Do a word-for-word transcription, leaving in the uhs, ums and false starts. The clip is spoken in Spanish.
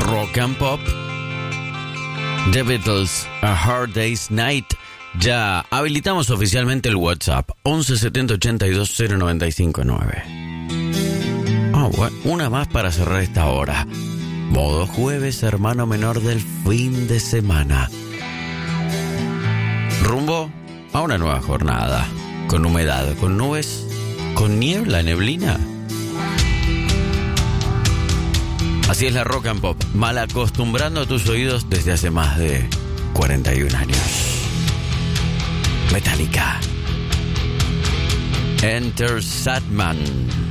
Rock and Pop. The Beatles, A Hard Day's Night. Ya habilitamos oficialmente el WhatsApp once setenta ochenta y dos cero noventa y cinco nueve. Ah, bueno, una más para cerrar esta hora. Modo jueves, hermano menor del fin de semana. Rumbo a una nueva jornada. Con humedad, con nubes, con niebla, neblina. Así es la Rock and Pop, mal acostumbrando a tus oídos desde hace más de cuarenta y un años. Metallica. Enter Sandman.